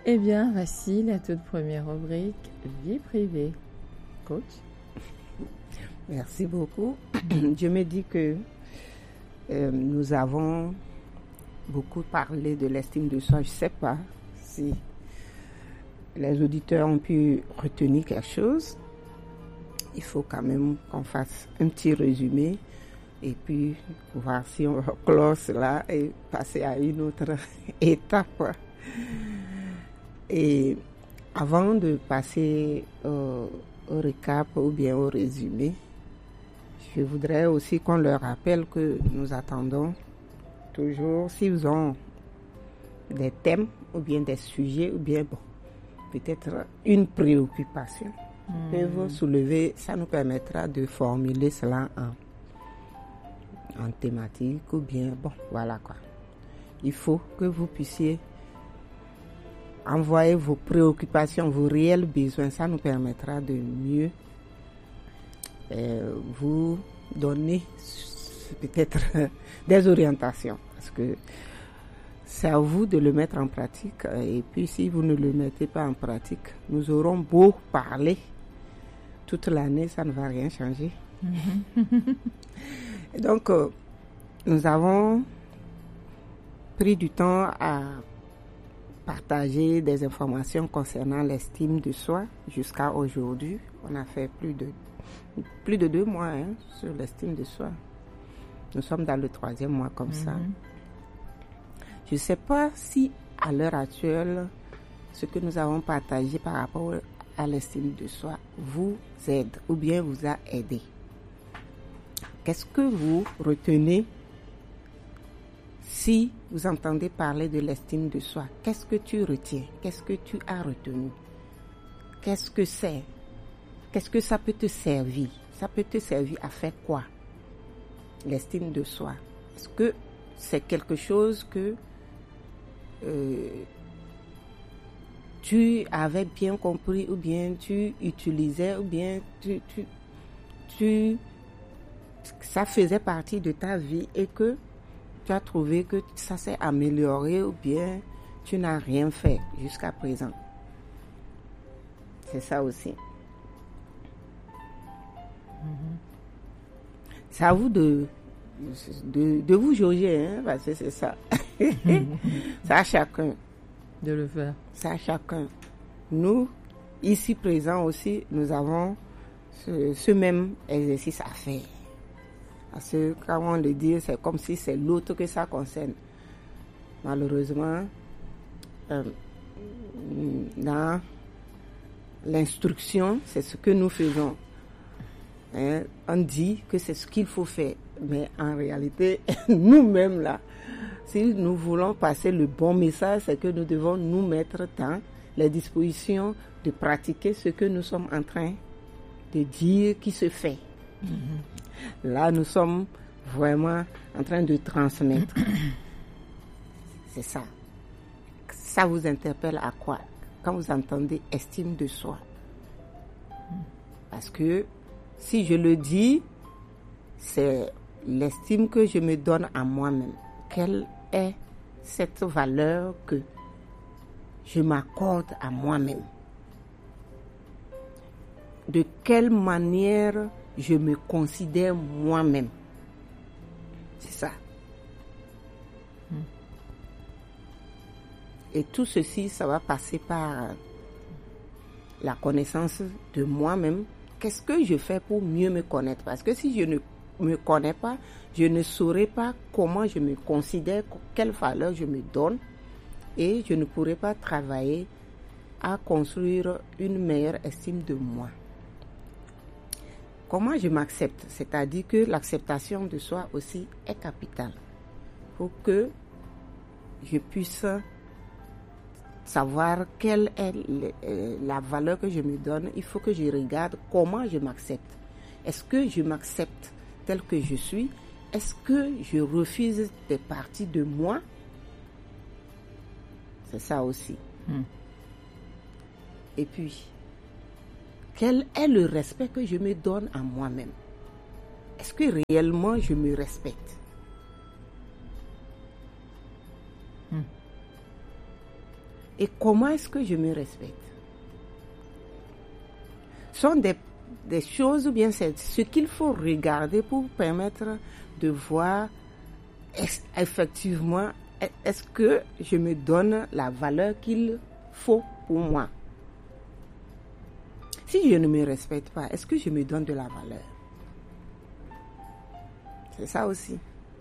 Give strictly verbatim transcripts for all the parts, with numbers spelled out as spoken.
Eh bien, voici la toute première rubrique, vie privée. Coach? Merci beaucoup. Je me dis que euh, nous avons beaucoup parlé de l'estime de soi. Je ne sais pas si les auditeurs ont pu retenir quelque chose. Il faut quand même qu'on fasse un petit résumé et puis voir si on clôt cela et passer à une autre étape. Et avant de passer au, au récap ou bien au résumé, je voudrais aussi qu'on leur rappelle que nous attendons toujours, s'ils ont des thèmes ou bien des sujets ou bien bon, peut-être une préoccupation, mmh. ils peuvent soulever, ça nous permettra de formuler cela en, en thématique ou bien, bon, voilà quoi. Il faut que vous puissiez envoyer vos préoccupations, vos réels besoins, ça nous permettra de mieux euh, vous donner peut-être des orientations, parce que c'est à vous de le mettre en pratique. Et puis si vous ne le mettez pas en pratique, nous aurons beau parler toute l'année, ça ne va rien changer. Mm-hmm. Et donc, euh, nous avons pris du temps à partager des informations concernant l'estime de soi jusqu'à aujourd'hui. On a fait plus de, plus de deux mois hein, sur l'estime de soi. Nous sommes dans le troisième mois comme mm-hmm. ça. Je ne sais pas si à l'heure actuelle, ce que nous avons partagé par rapport à l'estime de soi vous aide ou bien vous a aidé. Qu'est-ce que vous retenez si vous entendez parler de l'estime de soi? Qu'est-ce que tu retiens? Qu'est-ce que tu as retenu? Qu'est-ce que c'est? Qu'est-ce que ça peut te servir? Ça peut te servir à faire quoi? L'estime de soi. Est-ce que c'est quelque chose que euh, tu avais bien compris ou bien tu utilisais ou bien tu, tu, tu, ça faisait partie de ta vie et que tu as trouvé que ça s'est amélioré ou bien tu n'as rien fait jusqu'à présent? C'est ça aussi. Mm-hmm. C'est à vous de, de, de vous jauger, hein, parce que c'est ça. Mm-hmm. C'est à chacun. De le faire. C'est à chacun. Nous, ici présents aussi, nous avons ce, ce même exercice à faire. Parce que quand on le dit, c'est comme si c'est l'autre que ça concerne. Malheureusement, euh, dans l'instruction, c'est ce que nous faisons. Hein, on dit que c'est ce qu'il faut faire. Mais en réalité, nous-mêmes là, si nous voulons passer le bon message, c'est que nous devons nous mettre dans les dispositions de pratiquer ce que nous sommes en train de dire qui se fait. Mm-hmm. Là, nous sommes vraiment en train de transmettre. C'est ça. Ça vous interpelle à quoi? Quand vous entendez estime de soi. Parce que si je le dis, c'est l'estime que je me donne à moi-même. Quelle est cette valeur que je m'accorde à moi-même? De quelle manière je me considère moi-même? C'est ça. Hmm. Et tout ceci, ça va passer par la connaissance de moi-même. Qu'est-ce que je fais pour mieux me connaître? Parce que si je ne me connais pas, je ne saurais pas comment je me considère, quelle valeur je me donne, et je ne pourrai pas travailler à construire une meilleure estime de moi. Comment je m'accepte? C'est-à-dire que l'acceptation de soi aussi est capitale. Pour que je puisse savoir quelle est la valeur que je me donne, il faut que je regarde comment je m'accepte. Est-ce que je m'accepte tel que je suis? Est-ce que je refuse des parties de moi? C'est ça aussi. Hmm. Et puis, quel est le respect que je me donne à moi-même? Est-ce que réellement je me respecte? Hmm. et comment est-ce que je me respecte. Ce sont des, des choses, ou bien c'est ce qu'il faut regarder pour permettre de voir est, effectivement, est-ce que je me donne la valeur qu'il faut pour moi. Si je ne me respecte pas, est-ce que je me donne de la valeur? C'est ça aussi.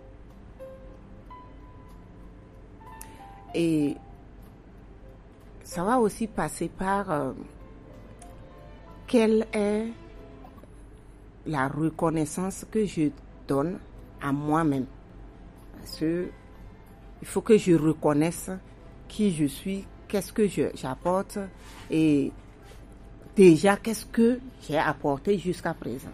Et ça va aussi passer par euh, quelle est la reconnaissance que je donne à moi-même. Parce que il faut que je reconnaisse qui je suis, qu'est-ce que je, j'apporte et déjà qu'est-ce que j'ai apporté jusqu'à présent.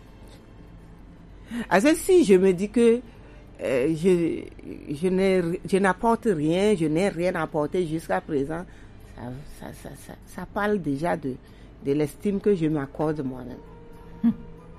Alors si je me dis que euh, je, je, n'ai, je n'apporte rien, je n'ai rien apporté jusqu'à présent, ça, ça, ça, ça, ça parle déjà de, de l'estime que je m'accorde moi-même.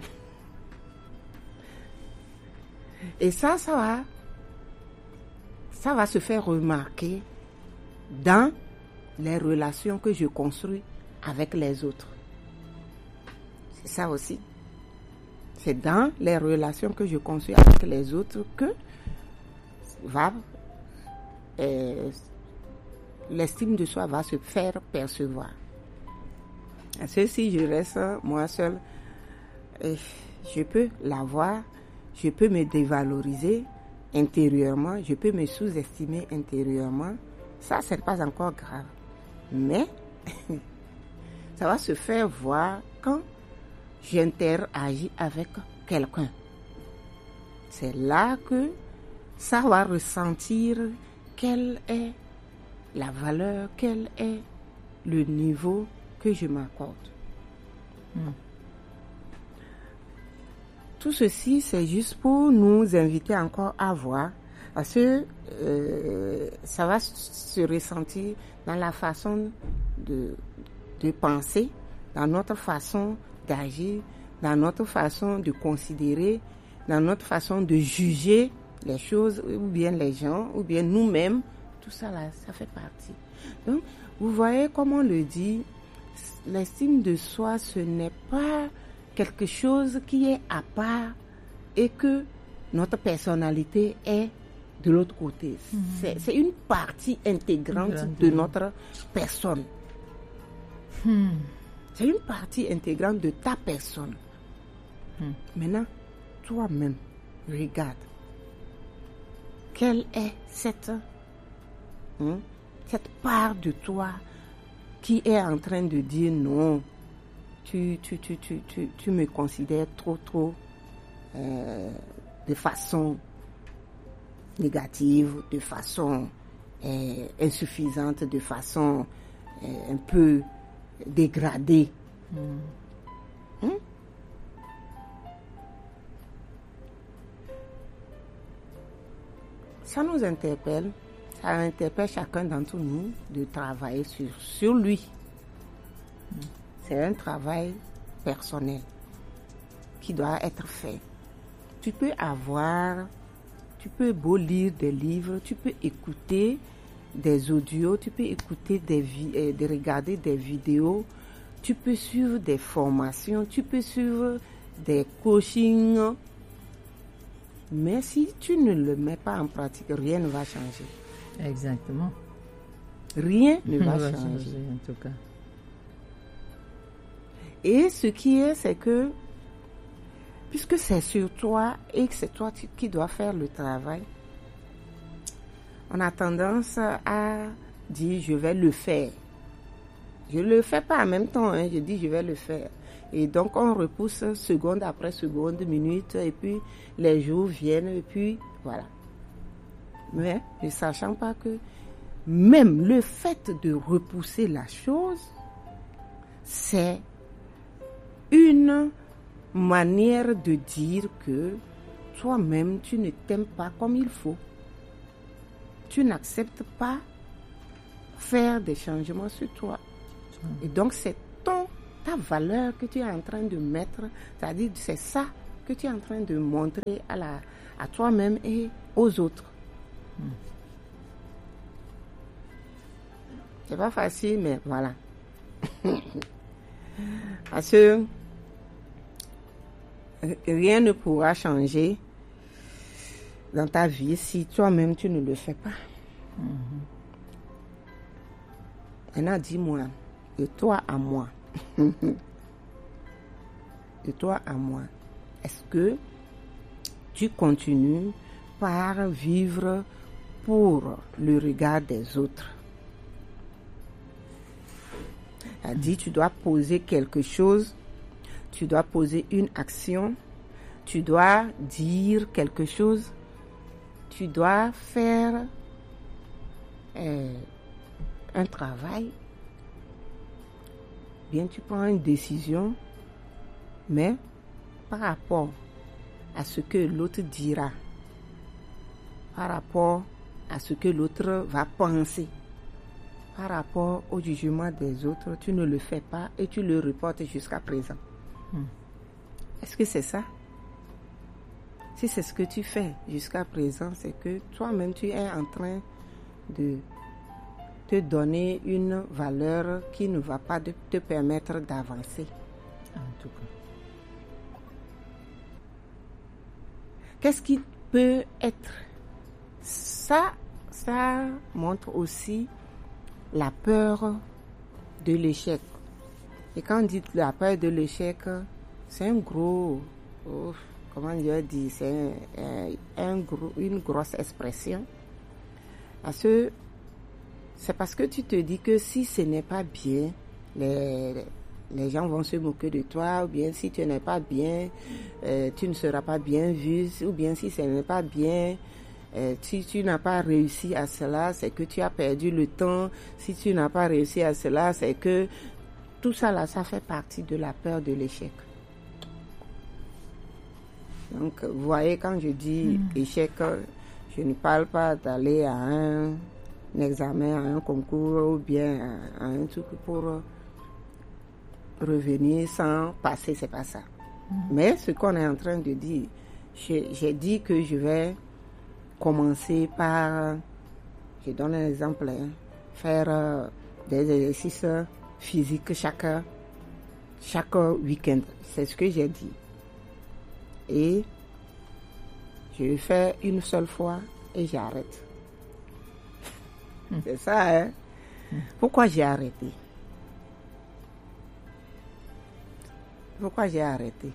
Et ça, ça va, ça va se faire remarquer dans les relations que je construis avec les autres. C'est ça aussi. C'est dans les relations que je construis avec les autres que va, euh, l'estime de soi va se faire percevoir. Parce que si je reste moi seule, euh, je peux l'avoir, je peux me dévaloriser intérieurement, je peux me sous-estimer intérieurement. Ça, ce n'est pas encore grave. Mais ça va se faire voir quand j'interagis avec quelqu'un. C'est là que ça va ressentir quelle est la valeur, quel est le niveau que je m'accorde. Mm. Tout ceci, c'est juste pour nous inviter encore à voir, parce que euh, ça va se ressentir dans la façon de, de penser, dans notre façon d'agir, dans notre façon de considérer, dans notre façon de juger les choses, ou bien les gens, ou bien nous-mêmes. Tout ça là, ça fait partie. Donc, vous voyez comme on le dit, l'estime de soi, ce n'est pas quelque chose qui est à part et que notre personnalité est de l'autre côté. Mmh. C'est, c'est une partie intégrante mmh. de notre personne. Mmh. C'est une partie intégrante de ta personne. Mmh. Maintenant, toi-même, regarde. Quelle est cette, hein, cette part de toi qui est en train de dire non, tu, tu, tu, tu, tu, tu me considères trop, trop euh, de façon négative, de façon euh, insuffisante, de façon euh, un peu dégradée. Mm. Hein? Ça nous interpelle, ça interpelle chacun d'entre nous de travailler sur, sur lui. Mm. C'est un travail personnel qui doit être fait. Tu peux avoir, tu peux beau lire des livres, tu peux écouter des audios, tu peux écouter des vi- de regarder des vidéos, tu peux suivre des formations, tu peux suivre des coachings. Mais si tu ne le mets pas en pratique, rien ne va changer. Exactement. Rien ne va, va changer. changer, en tout cas. Et ce qui est, c'est que, puisque c'est sur toi et que c'est toi qui dois faire le travail, on a tendance à dire je vais le faire. Je ne le fais pas en même temps, hein, je dis je vais le faire. Et donc on repousse seconde après seconde, minute, et puis les jours viennent, et puis voilà. Mais ne sachant pas que même le fait de repousser la chose, c'est une manière de dire que toi-même, tu ne t'aimes pas comme il faut. Tu n'acceptes pas faire des changements sur toi. Et donc, c'est ton, ta valeur que tu es en train de mettre, c'est-à-dire c'est ça que tu es en train de montrer à, la, à toi-même et aux autres. Mm. C'est pas facile, mais voilà. Parce que rien ne pourra changer dans ta vie si toi-même tu ne le fais pas. Mm-hmm. Maintenant, dis-moi, de toi à moi, de toi à moi, est-ce que tu continues par vivre pour le regard des autres? Elle dit, tu dois poser quelque chose, tu dois poser une action, tu dois dire quelque chose, tu dois faire euh, un travail. Bien, tu prends une décision, mais par rapport à ce que l'autre dira, par rapport à ce que l'autre va penser, par rapport au jugement des autres, tu ne le fais pas et tu le reportes jusqu'à présent. Hmm. Est-ce que c'est ça? Si c'est ce que tu fais jusqu'à présent, c'est que toi-même tu es en train de te donner une valeur qui ne va pas de te permettre d'avancer. En tout cas. Qu'est-ce qui peut être? Ça, ça montre aussi la peur de l'échec. Et quand on dit la peur de l'échec, c'est un gros, oh, comment je dis, c'est un, un gros, une grosse expression. Parce que c'est parce que tu te dis que si ce n'est pas bien, les, les gens vont se moquer de toi, ou bien si tu n'es pas bien, euh, tu ne seras pas bien vu, ou bien si ce n'est pas bien, Euh, si tu n'as pas réussi à cela, c'est que tu as perdu le temps. Si tu n'as pas réussi à cela, c'est que tout ça là, ça fait partie de la peur de l'échec. Donc, vous voyez, quand je dis mmh. échec, je ne parle pas d'aller à un, un examen, à un concours ou bien à, à un truc pour revenir sans passer, c'est pas ça. Mmh. Mais ce qu'on est en train de dire, j'ai, j'ai dit que je vais commencer par, je donne un exemple, hein, faire euh, des exercices physiques chaque, chaque week-end. C'est ce que j'ai dit. Et je le fais une seule fois et j'arrête. Mmh. C'est ça, hein? Mmh. Pourquoi j'ai arrêté? Pourquoi j'ai arrêté?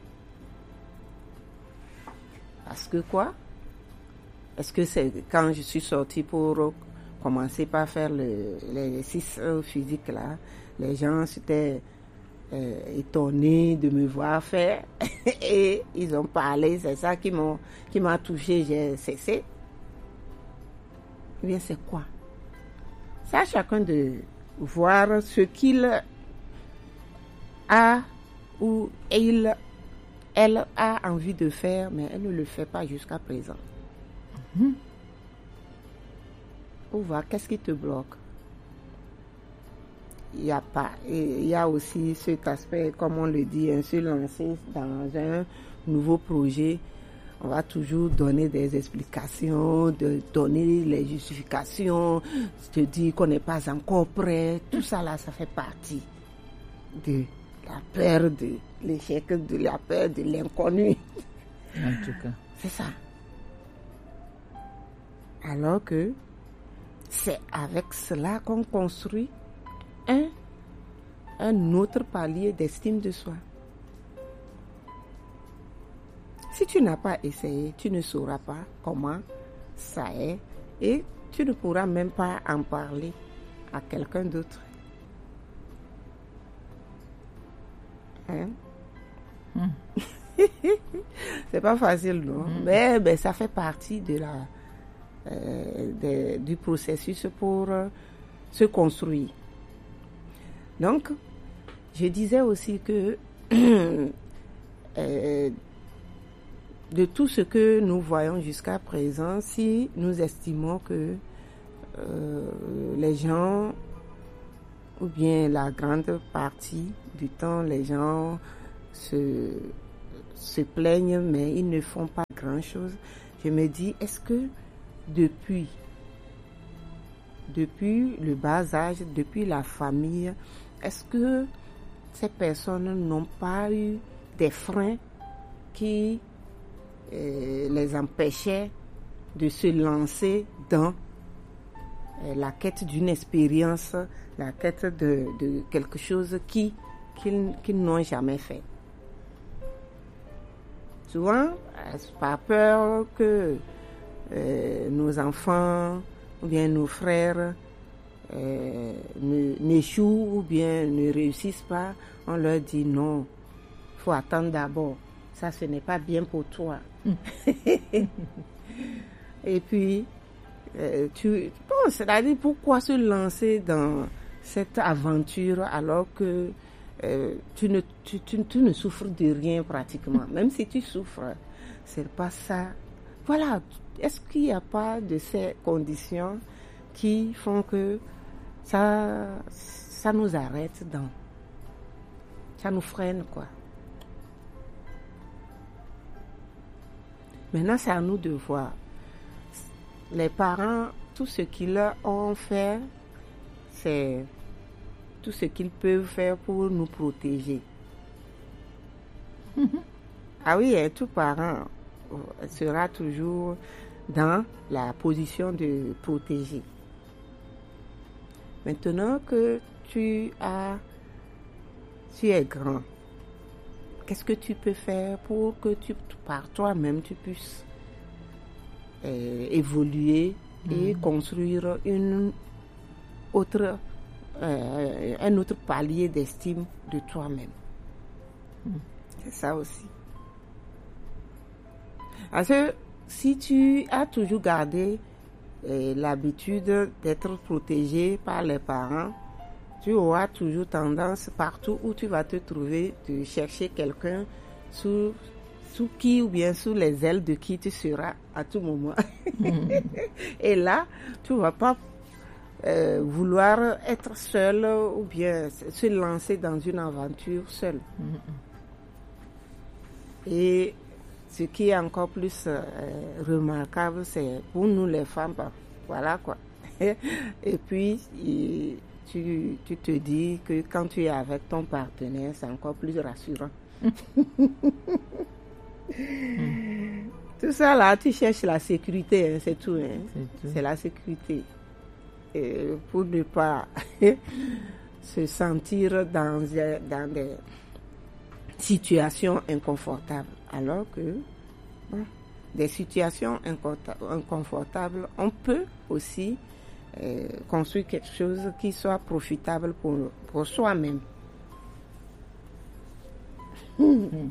Parce que quoi? Est-ce que c'est quand je suis sortie pour commencer par faire le, l'exercice physique là, les gens s'étaient euh, étonnés de me voir faire et ils ont parlé, c'est ça qui m'a, qui m'a touché, j'ai cessé. Eh bien, c'est quoi? C'est à chacun de voir ce qu'il a ou il, elle a envie de faire, mais elle ne le fait pas jusqu'à présent. Mmh. Ou voir qu'est-ce qui te bloque. Il y a pas, il y a aussi cet aspect, comme on le dit, hein, se lancer dans un nouveau projet. On va toujours donner des explications, de donner les justifications, te dire qu'on n'est pas encore prêt. Tout ça là, ça fait partie de la peur de l'échec, de la peur de l'inconnu. En tout cas. C'est ça. Alors que c'est avec cela qu'on construit un, un autre palier d'estime de soi. Si tu n'as pas essayé, tu ne sauras pas comment ça est et tu ne pourras même pas en parler à quelqu'un d'autre. Hein? Mm. C'est pas facile, non? Mm. Mais, mais ça fait partie de la Euh, de, du processus pour euh, se construire. Donc, je disais aussi que euh, de tout ce que nous voyons jusqu'à présent, si nous estimons que euh, les gens, ou bien la grande partie du temps, les gens se, se plaignent, mais ils ne font pas grand-chose, je me dis, est-ce que depuis, depuis le bas âge, depuis la famille, est-ce que ces personnes n'ont pas eu des freins qui euh, les empêchaient de se lancer dans euh, la quête d'une expérience, la quête de, de quelque chose qui, qu'ils, qu'ils n'ont jamais fait? Souvent, par peur que euh, nos enfants ou bien nos frères euh, ne, n'échouent ou bien ne réussissent pas, on leur dit non, il faut attendre d'abord. Ça, ce n'est pas bien pour toi. Mm. Et puis, euh, tu bon, c'est-à-dire pourquoi se lancer dans cette aventure alors que euh, tu, ne, tu, tu, tu ne souffres de rien pratiquement. Même si tu souffres, c'est pas ça. Voilà, est-ce qu'il n'y a pas de ces conditions qui font que ça, ça nous arrête dans, ça nous freine, quoi. Maintenant, c'est à nous de voir. Les parents, tout ce qu'ils ont fait, c'est tout ce qu'ils peuvent faire pour nous protéger. Ah oui, hein, tout parent sera toujours dans la position de protéger. Maintenant que tu as, tu es grand, qu'est-ce que tu peux faire pour que tu, par toi-même, tu puisses euh, évoluer mmh. et construire une autre, euh, un autre palier d'estime de toi-même. Mmh. C'est ça aussi. Parce que si tu as toujours gardé euh, l'habitude d'être protégé par les parents, tu auras toujours tendance, partout où tu vas te trouver, de chercher quelqu'un sous, sous qui ou bien sous les ailes de qui tu seras à tout moment. Mmh. Et là, tu ne vas pas euh, vouloir être seul ou bien se lancer dans une aventure seul. Mmh. Et ce qui est encore plus euh, remarquable, c'est pour nous les femmes, bah, voilà quoi. Et puis, il, Tu, tu te dis que quand tu es avec ton partenaire, c'est encore plus rassurant. mm. Tout ça là, tu cherches la sécurité, hein, c'est tout, hein. C'est tout. C'est la sécurité. Et pour ne pas se sentir dans, dans des situations inconfortables. Alors que bon, des situations inconfortables, on peut aussi Euh, construire quelque chose qui soit profitable pour, pour soi-même. Mm.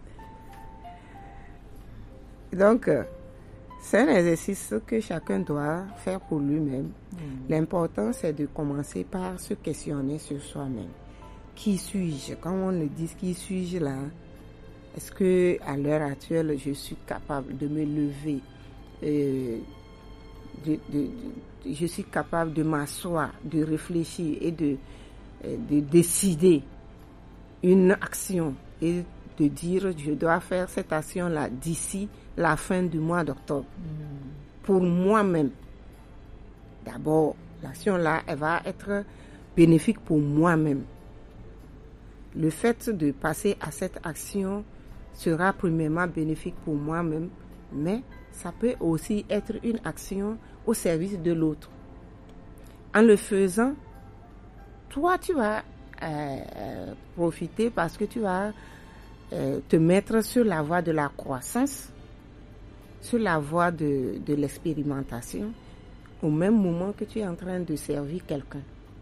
Donc, euh, c'est un exercice que chacun doit faire pour lui-même. Mm. L'important, c'est de commencer par se questionner sur soi-même. Qui suis-je? Quand on le dit, qui suis-je là? Est-ce que à l'heure actuelle, je suis capable de me lever? Euh, de, de, de, je suis capable de m'asseoir, de réfléchir et de, de décider une action et de dire je dois faire cette action-là d'ici la fin du mois d'octobre. Mm. Pour moi-même. D'abord, l'action-là, elle va être bénéfique pour moi-même. Le fait de passer à cette action sera premièrement bénéfique pour moi-même, mais ça peut aussi être une action au service de l'autre. En le faisant, toi, tu vas euh, profiter parce que tu vas euh, te mettre sur la voie de la croissance, sur la voie de, de l'expérimentation, au même moment que tu es en train de servir quelqu'un.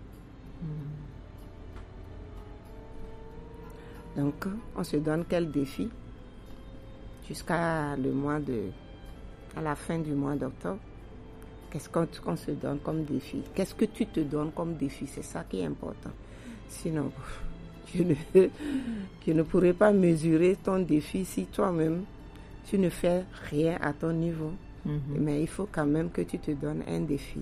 Mmh. Donc, on se donne quel défi jusqu'à le mois de... à la fin du mois d'octobre? Qu'est-ce qu'on, qu'on se donne comme défi? Qu'est-ce que tu te donnes comme défi? C'est ça qui est important. Sinon, je ne, je ne pourrais pas mesurer ton défi si toi-même, tu ne fais rien à ton niveau. Mm-hmm. Mais il faut quand même que tu te donnes un défi.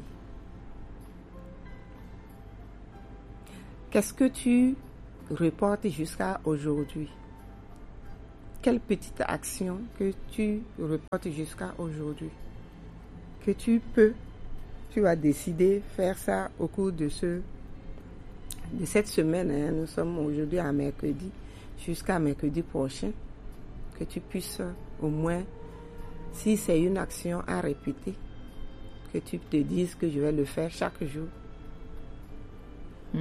Qu'est-ce que tu reportes jusqu'à aujourd'hui? Quelle petite action que tu reportes jusqu'à aujourd'hui, que tu peux tu vas décider de faire ça au cours de, ce, de cette semaine. Hein. Nous sommes aujourd'hui à mercredi, jusqu'à mercredi prochain, que tu puisses au moins, si c'est une action à répéter, que tu te dises que je vais le faire chaque jour. Mm.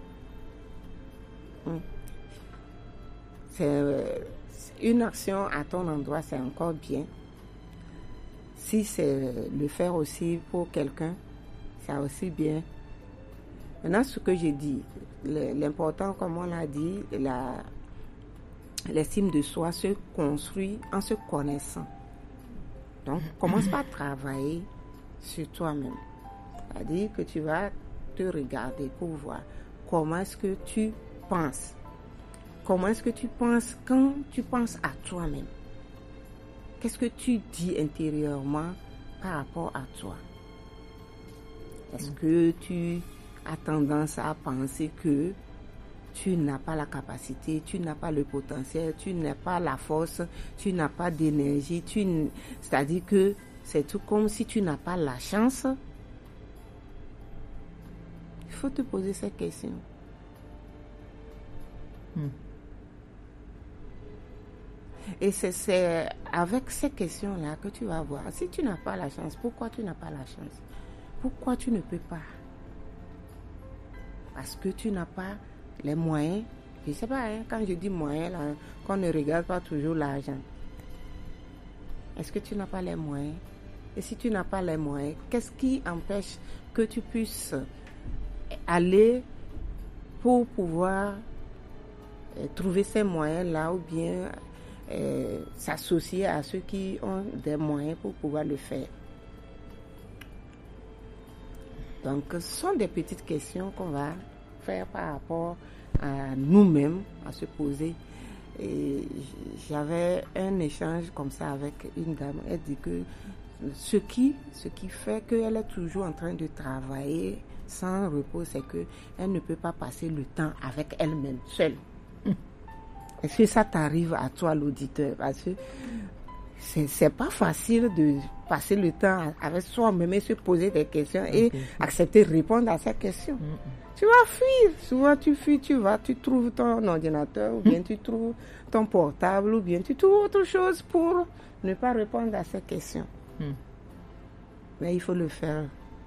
Mm. C'est une action à ton endroit, c'est encore bien. Si c'est le faire aussi pour quelqu'un, c'est aussi bien. Maintenant, ce que j'ai dit, l'important, comme on l'a dit, la, l'estime de soi se construit en se connaissant. Donc, commence par travailler sur toi-même. C'est-à-dire que tu vas te regarder pour voir comment est-ce que tu penses. Comment est-ce que tu penses quand tu penses à toi-même? Qu'est-ce que tu dis intérieurement par rapport à toi? Est-ce que tu as tendance à penser que tu n'as pas la capacité, tu n'as pas le potentiel, tu n'as pas la force, tu n'as pas d'énergie, tu n... c'est-à-dire que c'est tout comme si tu n'as pas la chance? Il faut te poser ces questions. Hmm. Et c'est, c'est avec ces questions-là que tu vas voir. Si tu n'as pas la chance, pourquoi tu n'as pas la chance? Pourquoi tu ne peux pas? Parce que tu n'as pas les moyens. Je ne sais pas, hein, quand je dis moyens, là, qu'on ne regarde pas toujours l'argent. Est-ce que tu n'as pas les moyens? Et si tu n'as pas les moyens, qu'est-ce qui empêche que tu puisses aller pour pouvoir euh, trouver ces moyens-là ou bien euh, s'associer à ceux qui ont des moyens pour pouvoir le faire? Donc, ce sont des petites questions qu'on va faire par rapport à nous-mêmes, à se poser. Et j'avais un échange comme ça avec une dame. Elle dit que ce qui, ce qui fait qu'elle est toujours en train de travailler sans repos, c'est qu'elle ne peut pas passer le temps avec elle-même, seule. Mmh. Est-ce que ça t'arrive à toi, l'auditeur? Parce que c'est, c'est pas facile de passer le temps avec soi-même et se poser des questions et okay. accepter de répondre à ces questions. Mm-hmm. Tu vas fuir. Souvent, tu fuis, tu vas, tu trouves ton ordinateur ou bien mm-hmm. tu trouves ton portable ou bien tu trouves autre chose pour ne pas répondre à ces questions. Mm. Mais il faut le faire.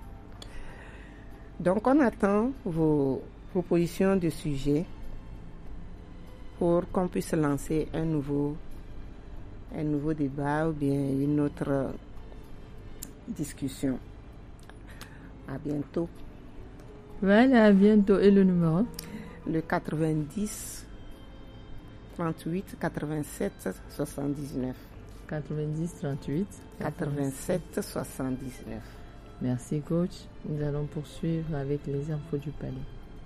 Donc, on attend vos propositions de sujets pour qu'on puisse lancer un nouveau un nouveau débat ou bien une autre discussion. À bientôt. Voilà, à bientôt. Et le numéro? Le quatre-vingt-dix, trente-huit, quatre-vingt-sept, soixante-dix-neuf. quatre-vingt-dix, trente-huit, quatre-vingt-sept, soixante-dix-neuf. Merci, coach. Nous allons poursuivre avec les infos du palais.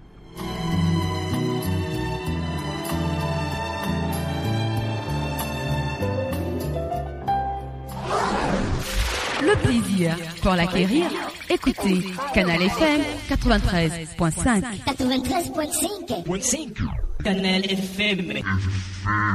Le plaisir pour l'acquérir. Écoutez Canal F M quatre-vingt-treize virgule cinq. quatre-vingt-treize virgule cinq. Canal F M.